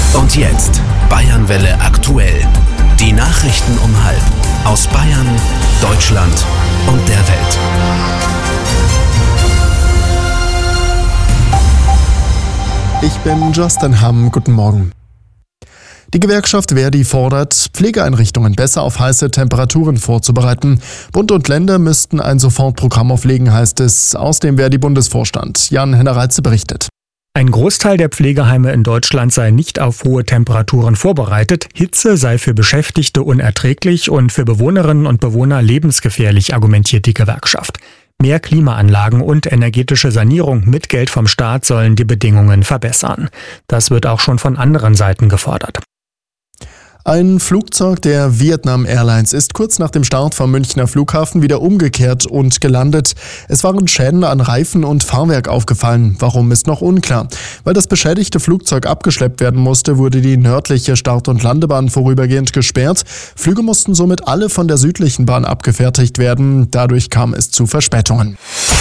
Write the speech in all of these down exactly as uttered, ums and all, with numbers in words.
Und jetzt Bayernwelle aktuell. Die Nachrichten um halb aus Bayern, Deutschland und der Welt. Ich bin Justin Hamm. Guten Morgen. Die Gewerkschaft Verdi fordert, Pflegeeinrichtungen besser auf heiße Temperaturen vorzubereiten. Bund und Länder müssten ein Sofortprogramm auflegen, heißt es aus dem Verdi-Bundesvorstand. Jan-Henner Reitze berichtet. Ein Großteil der Pflegeheime in Deutschland sei nicht auf hohe Temperaturen vorbereitet. Hitze sei für Beschäftigte unerträglich und für Bewohnerinnen und Bewohner lebensgefährlich, argumentiert die Gewerkschaft. Mehr Klimaanlagen und energetische Sanierung mit Geld vom Staat sollen die Bedingungen verbessern. Das wird auch schon von anderen Seiten gefordert. Ein Flugzeug der Vietnam Airlines ist kurz nach dem Start vom Münchner Flughafen wieder umgekehrt und gelandet. Es waren Schäden an Reifen und Fahrwerk aufgefallen. Warum, ist noch unklar. Weil das beschädigte Flugzeug abgeschleppt werden musste, wurde die nördliche Start- und Landebahn vorübergehend gesperrt. Flüge mussten somit alle von der südlichen Bahn abgefertigt werden. Dadurch kam es zu Verspätungen.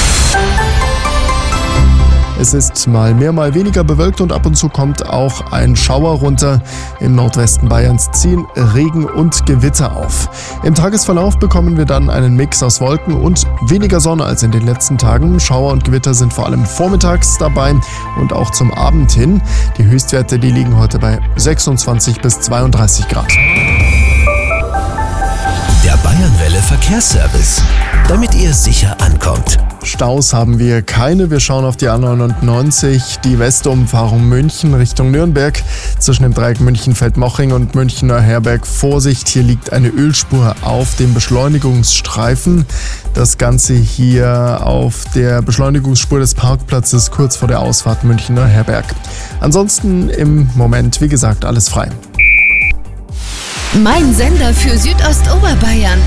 Es ist mal mehr, mal weniger bewölkt und ab und zu kommt auch ein Schauer runter. Im Nordwesten Bayerns ziehen Regen und Gewitter auf. Im Tagesverlauf bekommen wir dann einen Mix aus Wolken und weniger Sonne als in den letzten Tagen. Schauer und Gewitter sind vor allem vormittags dabei und auch zum Abend hin. Die Höchstwerte, die liegen heute bei sechsundzwanzig bis zweiunddreißig Grad. Der Bayernwelle Verkehrsservice, damit ihr sicher ankommt. Staus haben wir keine. Wir schauen auf die A neunundneunzig, die Westumfahrung München Richtung Nürnberg. Zwischen dem Dreieck München-Feldmoching und Münchener Herberg. Vorsicht, hier liegt eine Ölspur auf dem Beschleunigungsstreifen. Das Ganze hier auf der Beschleunigungsspur des Parkplatzes kurz vor der Ausfahrt Münchener Herberg. Ansonsten im Moment, wie gesagt, alles frei. Mein Sender für Südostoberbayern.